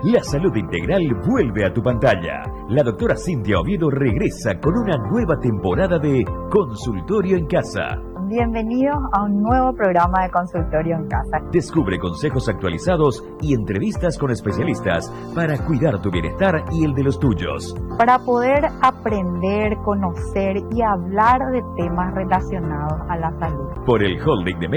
La salud integral vuelve a tu pantalla. La doctora Cintia Oviedo regresa con una nueva temporada de Consultorio en Casa. Bienvenidos a un nuevo programa de Consultorio en Casa. Descubre consejos actualizados y entrevistas con especialistas para cuidar tu bienestar y el de los tuyos. Para poder aprender, conocer y hablar de temas relacionados a la salud. Por el Holding de